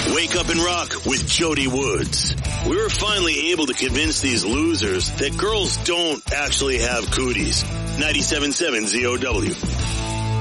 Wake up and rock with Jody Woods. We were finally able to convince these losers that girls don't actually have cooties. 97.7 ZOW.